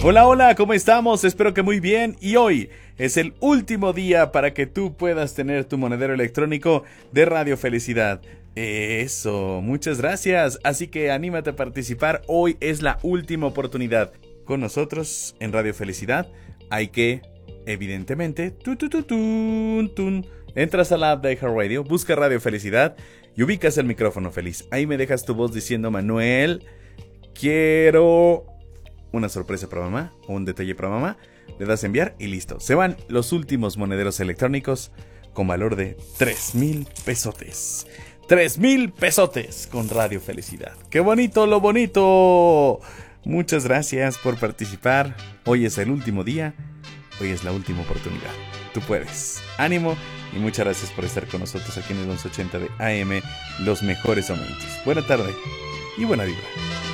Hola, hola, ¿cómo estamos? Espero que muy bien. Y hoy es el último día para que tú puedas tener tu monedero electrónico de Radio Felicidad. Eso, muchas gracias. Así que anímate a participar. Hoy es la última oportunidad. Con nosotros en Radio Felicidad hay que, evidentemente, entras a la app de iHeartRadio, busca Radio Felicidad y ubicas el micrófono feliz. Ahí me dejas tu voz diciendo: Manuel, quiero una sorpresa para mamá o un detalle para mamá. Le das a enviar y listo. Se van los últimos monederos electrónicos con valor de 3,000 pesotes. 3,000 pesotes con Radio Felicidad. ¡Qué bonito, lo bonito! Muchas gracias por participar. Hoy es el último día. Hoy es la última oportunidad. Tú puedes. Ánimo y muchas gracias por estar con nosotros aquí en el 1180 de AM. Los mejores momentos. Buena tarde y buena vibra.